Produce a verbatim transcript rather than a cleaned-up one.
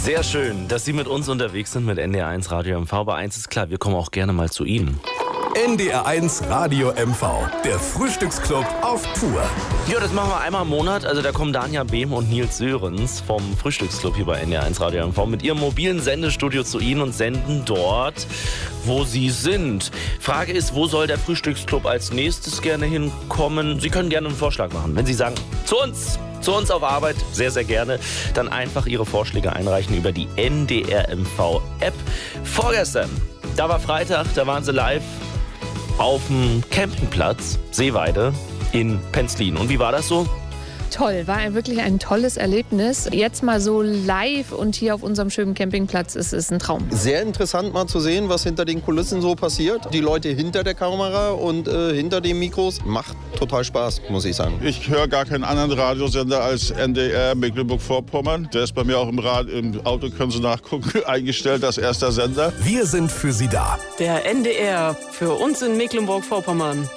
Sehr schön, dass Sie mit uns unterwegs sind mit N D R eins Radio M V. Aber eins ist klar, wir kommen auch gerne mal zu Ihnen. N D R eins Radio M V, der Frühstücksclub auf Tour. Ja, das machen wir einmal im Monat. Also da kommen Danja Behm und Nils Sörensen vom Frühstücksclub hier bei N D R eins Radio M V mit ihrem mobilen Sendestudio zu Ihnen und senden dort, wo Sie sind. Frage ist, wo soll der Frühstücksclub als nächstes gerne hinkommen? Sie können gerne einen Vorschlag machen. Wenn Sie sagen, zu uns, zu uns auf Arbeit, sehr, sehr gerne, dann einfach Ihre Vorschläge einreichen über die N D R M V-App. Vorgestern, da war Freitag, da waren Sie live auf dem Campingplatz Seeweide in Penzlin. Und wie war das so? Toll, war ein, wirklich ein tolles Erlebnis. Jetzt mal so live und hier auf unserem schönen Campingplatz ist es ein Traum. Sehr interessant mal zu sehen, was hinter den Kulissen so passiert. Die Leute hinter der Kamera und äh, hinter den Mikros. Macht total Spaß, muss ich sagen. Ich höre gar keinen anderen Radiosender als N D R Mecklenburg-Vorpommern. Der ist bei mir auch im, Rad, im Auto, können Sie nachgucken, eingestellt als erster Sender. Wir sind für Sie da. Der N D R für uns in Mecklenburg-Vorpommern.